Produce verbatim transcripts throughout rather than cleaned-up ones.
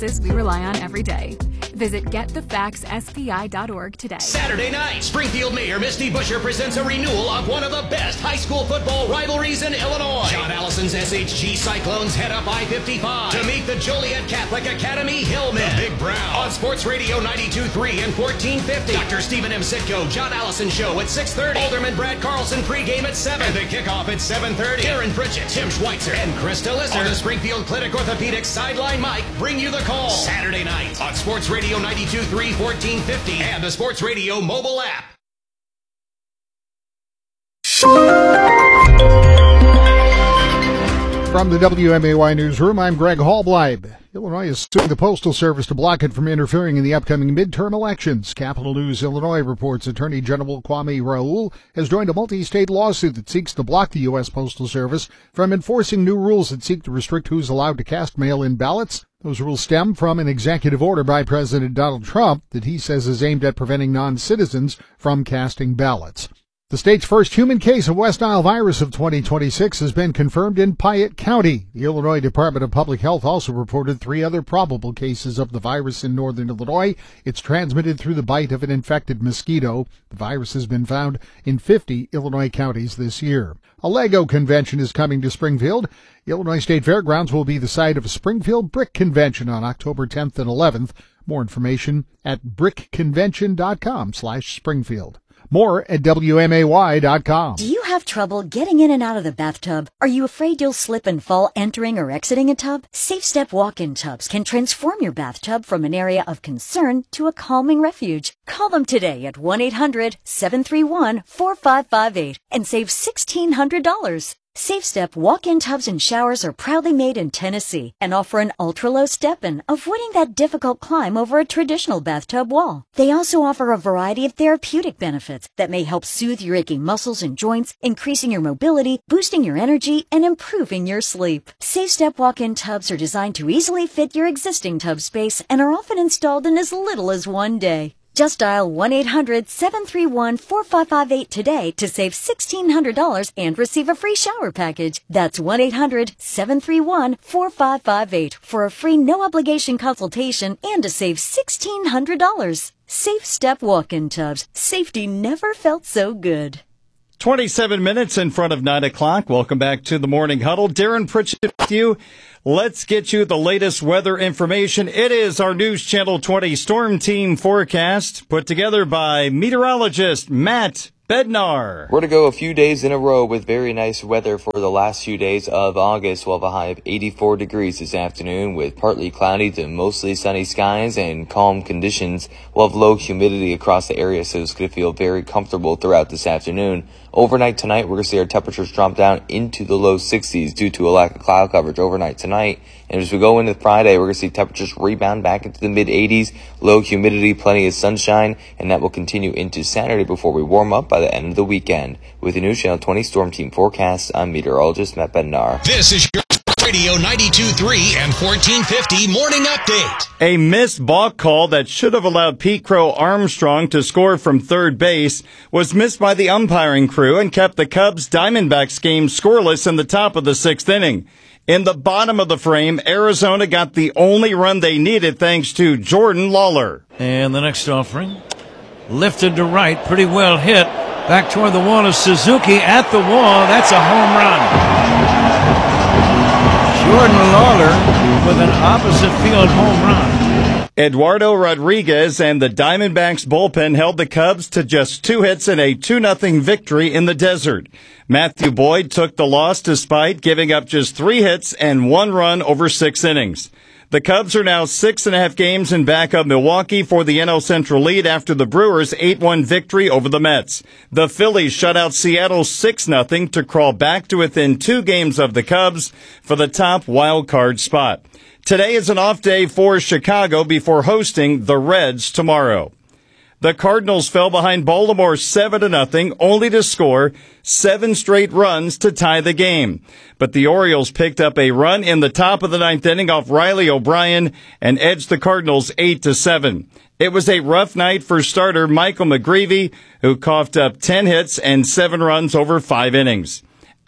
we rely on every day. Visit get the facts s p i dot org today. Saturday night, Springfield Mayor Misty Buscher presents a renewal of one of the best high school football rivalries in Illinois. John Allison's S H G Cyclones head up I fifty-five to meet the Joliet Catholic Academy Hillmen. The Big Brown on Sports Radio ninety-two point three and fourteen fifty. Doctor Stephen M. Sitko, John Allison Show at six thirty. Alderman Brad Carlson pregame at seven. And the kickoff at seven thirty. Darren Pritchett, Tim Schweitzer, and Krista Lisser on the Springfield Clinic Orthopedics Sideline Mike bring you the call. Saturday night on Sports Radio ninety-two point three, fourteen fifty, and the Sports Radio mobile app. From the W M A Y Newsroom, I'm Greg Hallbleib. Illinois is suing the Postal Service to block it from interfering in the upcoming midterm elections. Capital News Illinois reports Attorney General Kwame Raoul has joined a multi-state lawsuit that seeks to block the U S. Postal Service from enforcing new rules that seek to restrict who's allowed to cast mail-in ballots. Those rules stem from an executive order by President Donald Trump that he says is aimed at preventing non-citizens from casting ballots. The state's first human case of West Nile virus of twenty twenty-six has been confirmed in Piatt County. The Illinois Department of Public Health also reported three other probable cases of the virus in northern Illinois. It's transmitted through the bite of an infected mosquito. The virus has been found in fifty Illinois counties this year. A LEGO convention is coming to Springfield. Illinois State Fairgrounds will be the site of a Springfield Brick Convention on October tenth and eleventh. More information at brickconvention.com slash Springfield. More at W M A Y dot com. Do you have trouble getting in and out of the bathtub? Are you afraid you'll slip and fall entering or exiting a tub? Safe Step walk-in tubs can transform your bathtub from an area of concern to a calming refuge. Call them today at one eight hundred, seven three one, four five five eight and save sixteen hundred dollars. Safe Step walk-in tubs and showers are proudly made in Tennessee and offer an ultra-low step-in, avoiding that difficult climb over a traditional bathtub wall. They also offer a variety of therapeutic benefits that may help soothe your aching muscles and joints, increasing your mobility, boosting your energy, and improving your sleep. Safe Step walk-in tubs are designed to easily fit your existing tub space and are often installed in as little as one day. Just dial one eight hundred, seven three one, four five five eight today to save sixteen hundred dollars and receive a free shower package. That's one eight hundred, seven three one, four five five eight for a free no-obligation consultation and to save sixteen hundred dollars. Safe Step walk-in tubs. Safety never felt so good. twenty-seven minutes in front of nine o'clock. Welcome back to the Morning Huddle. Darren Pritchett with you. Let's get you the latest weather information. It is our News Channel twenty Storm Team forecast put together by meteorologist Matt Bednar. We're to go a few days in a row with very nice weather for the last few days of August. We'll have a high of eighty-four degrees this afternoon with partly cloudy to mostly sunny skies and calm conditions. We'll have low humidity across the area, so it's going to feel very comfortable throughout this afternoon. Overnight tonight, we're going to see our temperatures drop down into the low sixties due to a lack of cloud coverage overnight tonight. And as we go into Friday, we're going to see temperatures rebound back into the mid eighties, low humidity, plenty of sunshine, and that will continue into Saturday before we warm up by the end of the weekend. With the News Channel twenty Storm Team forecast, I'm meteorologist Matt Bednar. This is your Radio ninety-two point three and fourteen fifty Morning Update. A missed balk call that should have allowed Pete Crow Armstrong to score from third base was missed by the umpiring crew and kept the Cubs Diamondbacks game scoreless in the top of the sixth inning. In the bottom of the frame, Arizona got the only run they needed thanks to Jordan Lawler. And the next offering, lifted to right, pretty well hit. Back toward the wall is Suzuki at the wall. That's a home run. Jordan Lawler with an opposite field home run. Eduardo Rodriguez and the Diamondbacks bullpen held the Cubs to just two hits and a two nothing victory in the desert. Matthew Boyd took the loss despite giving up just three hits and one run over six innings. The Cubs are now six and a half games in back of Milwaukee for the N L Central lead after the Brewers' eight one victory over the Mets. The Phillies shut out Seattle six nothing to crawl back to within two games of the Cubs for the top wild card spot. Today is an off day for Chicago before hosting the Reds tomorrow. The Cardinals fell behind Baltimore seven to nothing, only to score seven straight runs to tie the game. But the Orioles picked up a run in the top of the ninth inning off Riley O'Brien and edged the Cardinals eight to seven. It was a rough night for starter Michael McGreevy, who coughed up ten hits and seven runs over five innings.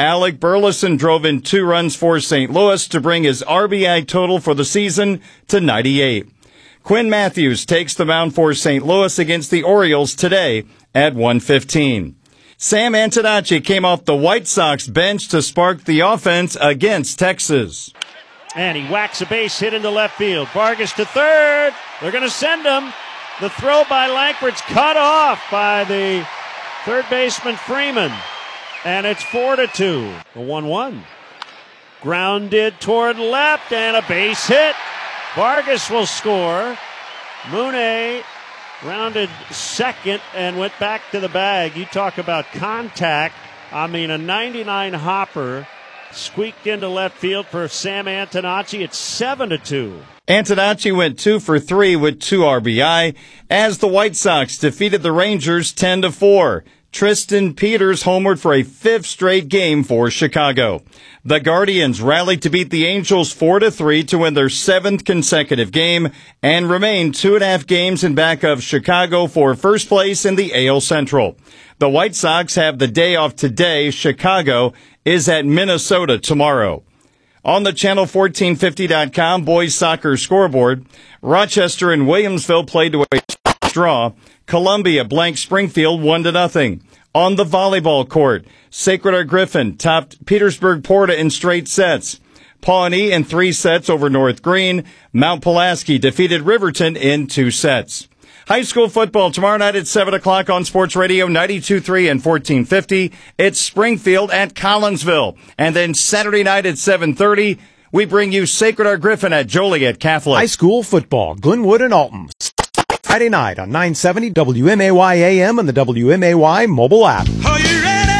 Alec Burleson drove in two runs for Saint Louis to bring his R B I total for the season to ninety-eight. Quinn Matthews takes the mound for Saint Louis against the Orioles today at one fifteen. Sam Antonacci came off the White Sox bench to spark the offense against Texas. And he whacks a base hit into left field. Vargas to third. They're going to send him. The throw by Langford's cut off by the third baseman Freeman. And it's four to two. The one one. Grounded toward left and a base hit. Vargas will score. Mooney rounded second and went back to the bag. You talk about contact. I mean, a ninety-nine hopper squeaked into left field for Sam Antonacci. It's seven to two. Antonacci went two for three with two R B I as the White Sox defeated the Rangers ten to four. Tristan Peters homered for a fifth straight game for Chicago. The Guardians rallied to beat the Angels four to three to win their seventh consecutive game and remain two and a half games in back of Chicago for first place in the A L Central. The White Sox have the day off today. Chicago is at Minnesota tomorrow. On the channel fourteen fifty dot com boys soccer scoreboard, Rochester and Williamsville played to a draw. Columbia blanked Springfield one to nothing. On the volleyball court, Sacred Heart Griffin topped Petersburg Porta in straight sets. Pawnee in three sets over North Green. Mount Pulaski defeated Riverton in two sets. High school football tomorrow night at seven o'clock on Sports Radio ninety-two point three and fourteen fifty. It's Springfield at Collinsville. And then Saturday night at seven thirty, we bring you Sacred Heart Griffin at Joliet Catholic. High school football, Glenwood and Alton. Friday night on nine seventy W M A Y A M and the W M A Y mobile app. Are you ready?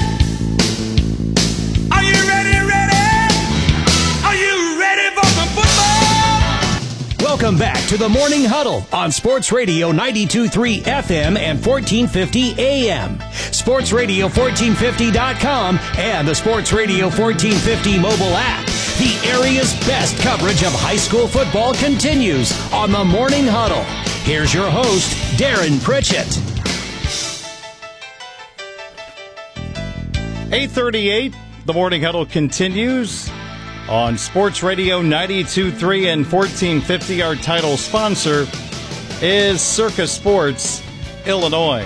Are you ready, ready? Are you ready for some football? Welcome back to the Morning Huddle on Sports Radio ninety-two point three F M and fourteen fifty A M. Sports Radio fourteen fifty dot com and the Sports Radio fourteen fifty mobile app. The area's best coverage of high school football continues on the Morning Huddle. Here's your host, Darren Pritchett. eight thirty-eight, the Morning Huddle continues on Sports Radio ninety-two point three and fourteen fifty. Our title sponsor is Circa Sports, Illinois.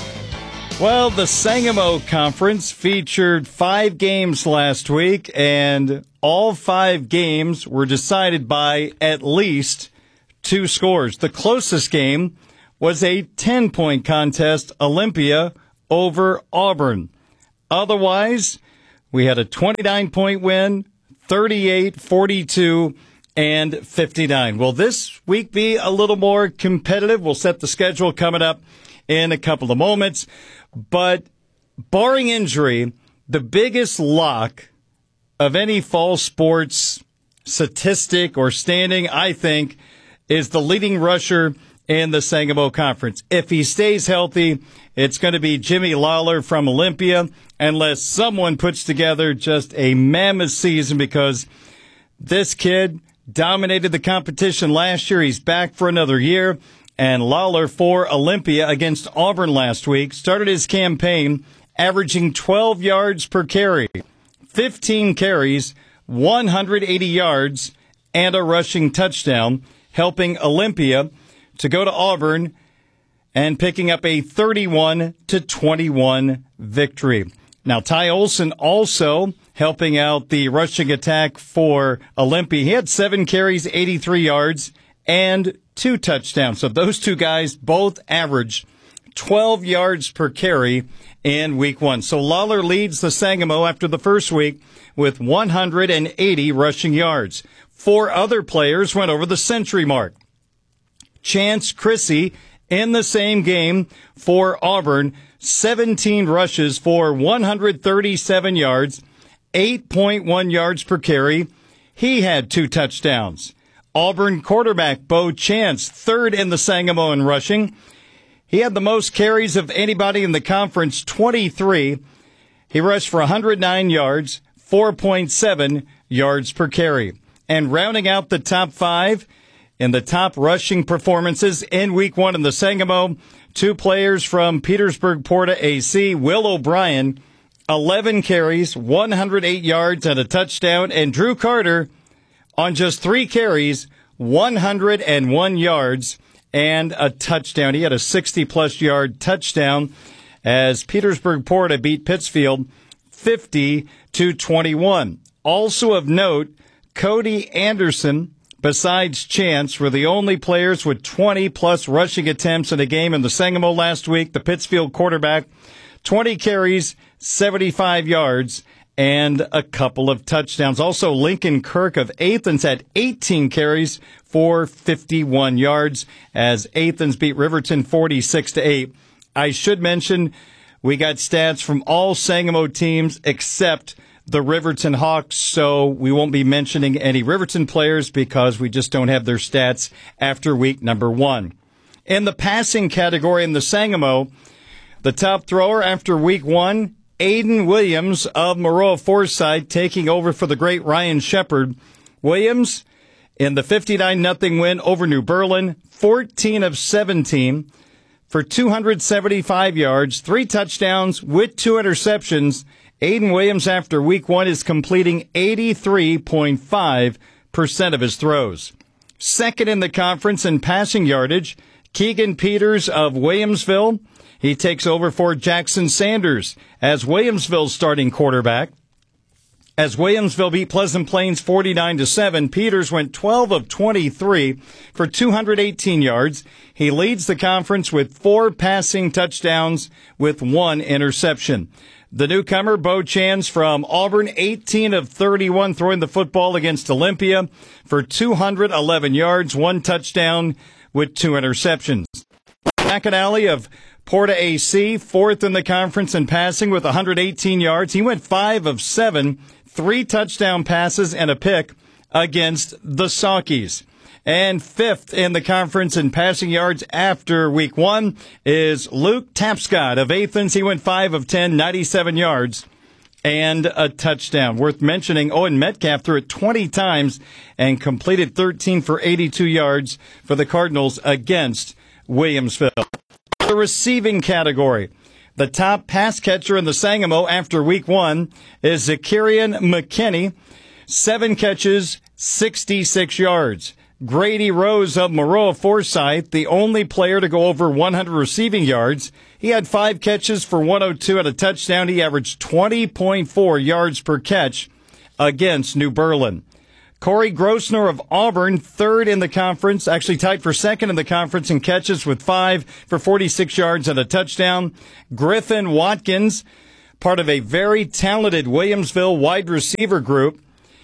Well, the Sangamo Conference featured five games last week, and all five games were decided by at least two scores. The closest game was a ten-point contest, Olympia over Auburn. Otherwise, we had a twenty-nine point win, thirty-eight, forty-two, and fifty-nine. Will this week be a little more competitive? We'll set the schedule coming up in a couple of moments. But barring injury, the biggest lock of any fall sports statistic or standing, I think, is the leading rusher in the Sangamo Conference. If he stays healthy, it's going to be Jimmy Lawler from Olympia, unless someone puts together just a mammoth season, because this kid dominated the competition last year. He's back for another year. And Lawler for Olympia against Auburn last week started his campaign averaging twelve yards per carry, fifteen carries, one hundred eighty yards, and a rushing touchdown, helping Olympia to go to Auburn and picking up a thirty-one to twenty-one victory. Now, Ty Olson also helping out the rushing attack for Olympia. He had seven carries, eighty-three yards, and two touchdowns. So those two guys both averaged twelve yards per carry in week one. So Lawler leads the Sangamo after the first week with one hundred eighty rushing yards. Four other players went over the century mark. Chance Chrissy in the same game for Auburn, seventeen rushes for one hundred thirty-seven yards, eight point one yards per carry. He had two touchdowns. Auburn quarterback Bo Chance, third in the Sangamo in rushing. He had the most carries of anybody in the conference, twenty-three. He rushed for one hundred nine yards, four point seven yards per carry. And rounding out the top five in the top rushing performances in week one in the Sangamo, two players from Petersburg Porta A C, Will O'Brien eleven carries, one hundred eight yards, and a touchdown. And Drew Carter, on just three carries, one hundred one yards and a touchdown. He had a sixty-plus yard touchdown as Petersburg Porta beat Pittsfield fifty to twenty-one. Also of note, Cody Anderson, besides Chance, were the only players with twenty-plus rushing attempts in a game in the Sangamo last week. The Pittsfield quarterback, twenty carries, seventy-five yards, and a couple of touchdowns. Also, Lincoln Kirk of Athens had eighteen carries for fifty-one yards as Athens beat Riverton forty-six to eight. I should mention we got stats from all Sangamo teams except the Riverton Hawks, so we won't be mentioning any Riverton players because we just don't have their stats after week number one. In the passing category in the Sangamo, the top thrower after week one, Aiden Williams of Maroa Forsyth, taking over for the great Ryan Shepard. Williams, in the fifty-nine nothing win over New Berlin, fourteen of seventeen for two hundred seventy-five yards, three touchdowns with two interceptions. Aiden Williams, after week one, is completing eighty-three point five percent of his throws. Second in the conference in passing yardage, Keegan Peters of Williamsville. He takes over for Jackson Sanders as Williamsville's starting quarterback. As Williamsville beat Pleasant Plains forty-nine to seven, Peters went twelve of twenty-three for two hundred eighteen yards. He leads the conference with four passing touchdowns with one interception. The newcomer, Bo Chance from Auburn, eighteen of thirty-one throwing the football against Olympia for two hundred eleven yards, one touchdown with two interceptions. McAnally of Porta A C, fourth in the conference in passing with one hundred eighteen yards. He went five of seven, three touchdown passes and a pick against the Saukeys. And fifth in the conference in passing yards after week one is Luke Tapscott of Athens. He went five of ten, ninety-seven yards and a touchdown. Worth mentioning, Owen Metcalf threw it twenty times and completed thirteen for eighty-two yards for the Cardinals against Williamsville. The receiving category. The top pass catcher in the Sangamo after week one is Zakarian McKinney. Seven catches, sixty-six yards. Grady Rose of Maroa Forsyth, the only player to go over one hundred receiving yards. He had five catches for one oh two and a touchdown. He averaged twenty point four yards per catch against New Berlin. Corey Grossner of Auburn, third in the conference, actually tied for second in the conference in catches with five for forty-six yards and a touchdown. Griffin Watkins, part of a very talented Williamsville wide receiver group.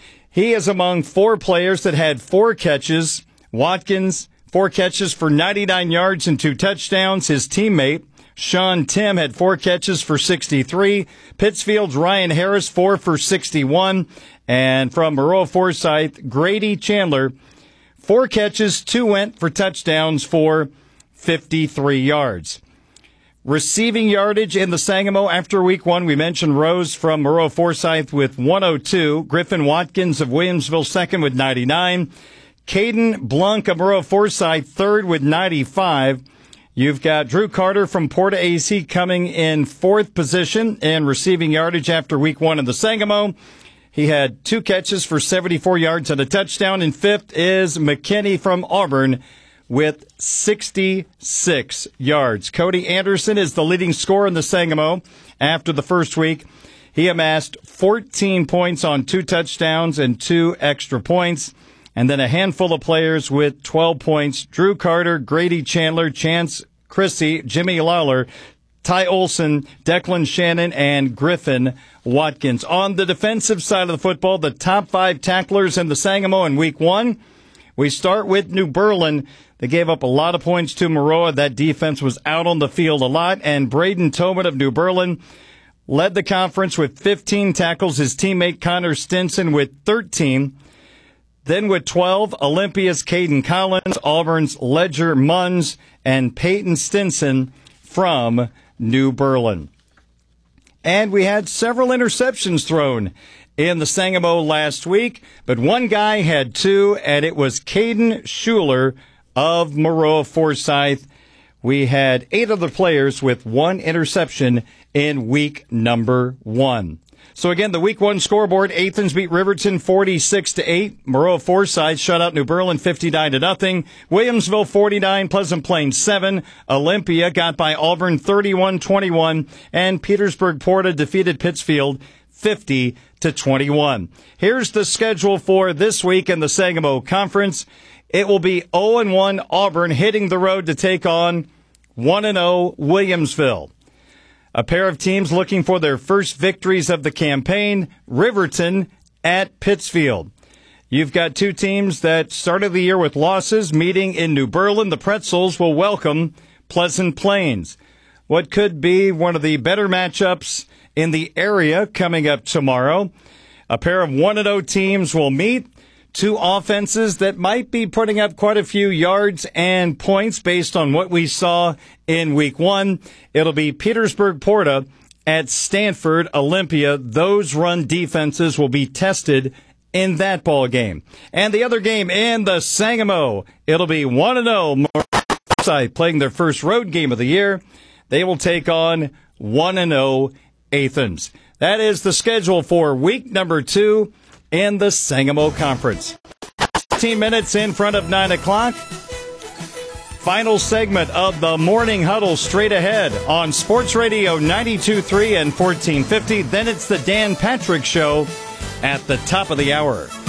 He is among four players that had four catches. Watkins, four catches for ninety-nine yards and two touchdowns. His teammate, Sean Tim, had four catches for sixty-three. Pittsfield's Ryan Harris, four for sixty-one. And from Maroa Forsyth, Grady Chandler, four catches, two went for touchdowns for fifty-three yards. Receiving yardage in the Sangamo after week one, we mentioned Rose from Maroa Forsyth with one oh two. Griffin Watkins of Williamsville second with ninety-nine. Caden Blanc of Maroa Forsyth third with ninety-five. You've got Drew Carter from Porta A C coming in fourth position in receiving yardage after week one in the Sangamo. He had two catches for seventy-four yards and a touchdown. And fifth is McKinney from Auburn with sixty-six yards. Cody Anderson is the leading scorer in the Sangamo. After the first week, he amassed fourteen points on two touchdowns and two extra points. And then a handful of players with twelve points. Drew Carter, Grady Chandler, Chance Chrissy, Jimmy Lawler, Ty Olson, Declan Shannon, and Griffin Watkins. On the defensive side of the football, the top five tacklers in the Sangamo in week one. We start with New Berlin. They gave up a lot of points to Maroa. That defense was out on the field a lot. And Braden Tobin of New Berlin led the conference with fifteen tackles. His teammate Connor Stinson with thirteen. Then with twelve, Olympia's Caden Collins, Auburn's Ledger Munns, and Peyton Stinson from New Berlin. And we had several interceptions thrown in the Sangamo last week, but one guy had two, and it was Caden Schuler of Maroa Forsyth We had eight other players with one interception in week number one. So again, the week one scoreboard, Athens beat Riverton forty-six to eight. Maroa Forsyth shut out New Berlin fifty-nine to nothing. Williamsville forty-nine, Pleasant Plains seven. Olympia got by Auburn thirty-one twenty-one, and Petersburg Porta defeated Pittsfield fifty to twenty-one. Here's the schedule for this week in the Sangamo Conference. It will be oh and one Auburn hitting the road to take on one and oh Williamsville. A pair of teams looking for their first victories of the campaign, Riverton at Pittsfield. You've got two teams that started the year with losses, meeting in New Berlin. The Pretzels will welcome Pleasant Plains. What could be one of the better matchups in the area coming up tomorrow. A pair of one and oh teams will meet. Two offenses that might be putting up quite a few yards and points based on what we saw in week one. It'll be Petersburg Porta at Stanford Olympia. Those run defenses will be tested in that ball game. And the other game in the Sangamo, it'll be one and oh Forsyth playing their first road game of the year. They will take on one and oh Athens. That is the schedule for week number two in the Sangamo Conference. fifteen minutes in front of nine o'clock. Final segment of the Morning Huddle straight ahead on Sports Radio ninety-two point three and fourteen fifty. Then it's the Dan Patrick Show at the top of the hour.